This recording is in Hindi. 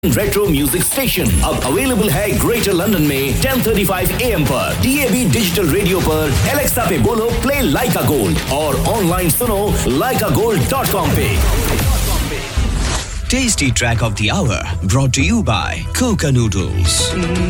रेट्रो म्यूजिक स्टेशन अब अवेलेबल है ग्रेटर लंदन में 10:35 AM पर DAB डिजिटल रेडियो पर एलेक्सा पे बोलो प्ले लाइका गोल्ड और ऑनलाइन सुनो laikagold.com पे। Tasty track of the hour brought to you by Coca Noodles.